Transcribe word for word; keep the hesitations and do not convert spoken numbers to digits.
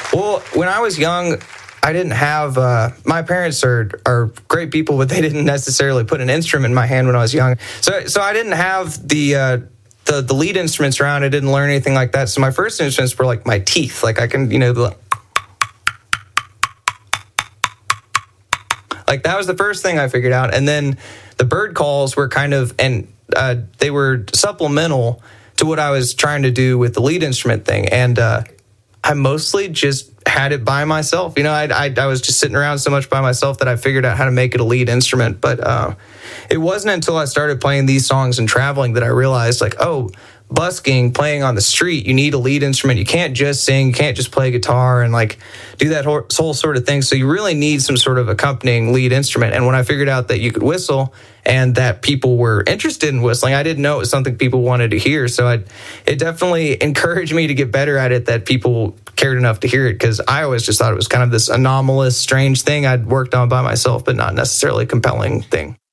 Well, when I was young, I didn't have, uh, my parents are, are great people, but they didn't necessarily put an instrument in my hand when I was young. So, so I didn't have the, uh, the, the lead instruments around. I didn't learn anything like that. So my first instruments were like my teeth. Like I can, you know, the, like that was the first thing I figured out. And then the bird calls were kind of, and uh, they were supplemental to what I was trying to do with the lead instrument thing. And uh, I mostly just had it by myself. You know, I, I I was just sitting around so much by myself that I figured out how to make it a lead instrument. But uh, it wasn't until I started playing these songs and traveling that I realized, like, oh, busking, playing on the street, you need a lead instrument. You can't just sing, you can't just play guitar and like do that whole, whole sort of thing. So you really need some sort of accompanying lead instrument. And when I figured out that you could whistle and that people were interested in whistling, I didn't know it was something people wanted to hear. So I, it definitely encouraged me to get better at it, that people cared enough to hear it, because I always just thought it was kind of this anomalous, strange thing I'd worked on by myself, but not necessarily a compelling thing.